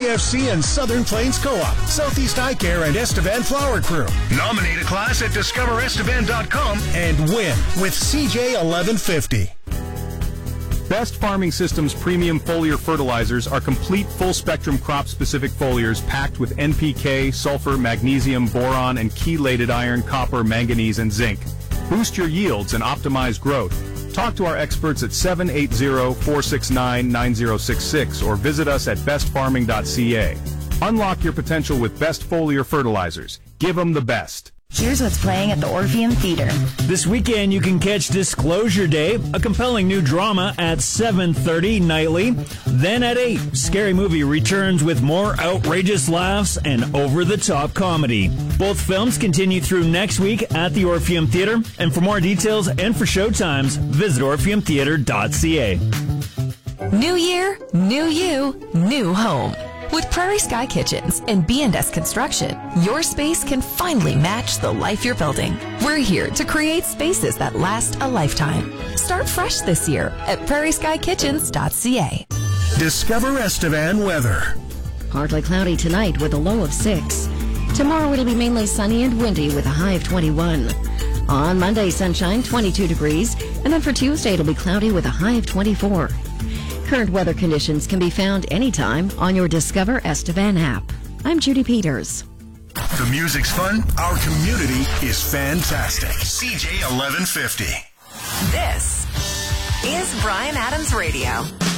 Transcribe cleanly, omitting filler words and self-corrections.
CFC and Southern Plains Co-op, Southeast Eye Care, and Estevan Flower Crew. Nominate a class at discoverestevan.com and win with CJ 1150. Best Farming Systems premium foliar fertilizers are complete full-spectrum crop-specific foliars packed with NPK, sulfur, magnesium, boron, and chelated iron, copper, manganese, and zinc. Boost your yields and optimize growth. Talk to our experts at 780-469-9066 or visit us at bestfarming.ca. Unlock your potential with Best Foliar Fertilizers. Give them the best. Here's what's playing at the Orpheum Theater. This weekend, you can catch Disclosure Day, a compelling new drama at 7:30 nightly. Then at 8, Scary Movie returns with more outrageous laughs and over-the-top comedy. Both films continue through next week at the Orpheum Theater. And for more details and for showtimes, visit orpheumtheater.ca. New year, new you, new home. With Prairie Sky Kitchens and B&S Construction, your space can finally match the life you're building. We're here to create spaces that last a lifetime. Start fresh this year at prairieskykitchens.ca. Discover Estevan weather. Partly cloudy tonight with a low of 6. Tomorrow it'll be mainly sunny and windy with a high of 21. On Monday, sunshine, 22 degrees. And then for Tuesday, it'll be cloudy with a high of 24. Current weather conditions can be found anytime on your Discover Estevan app. I'm Judy Peters. The music's fun. Our community is fantastic. CJ 1150. This is Bryan Adams Radio.